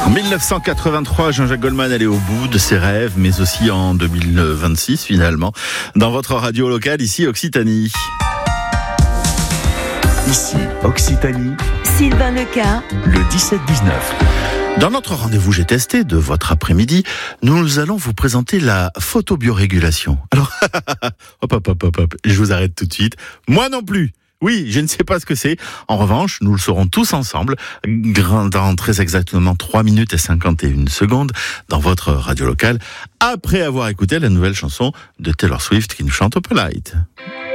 1983, Jean-Jacques Goldman allait au bout de ses rêves, mais aussi en 2026 finalement, dans votre radio locale, ici Occitanie. Ici Occitanie, Sylvain Leca, le 17-19. Dans notre rendez-vous J'ai testé de votre après-midi, nous allons vous présenter la photobiorégulation. Alors, hop, je vous arrête tout de suite. Moi non plus. Oui, je ne sais pas ce que c'est. En revanche, nous le saurons tous ensemble, dans très exactement 3 minutes et 51 secondes, dans votre radio locale, après avoir écouté la nouvelle chanson de Taylor Swift qui nous chante Opalite.